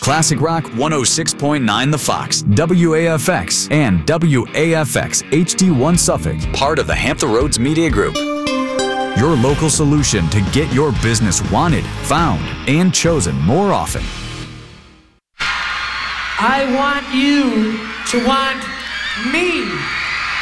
Classic Rock 106.9 The Fox, WAFX, and WAFX HD1 Suffolk, part of the Hampton Roads Media Group. Your local solution to get your business wanted, found, and chosen more often. I want you to want me.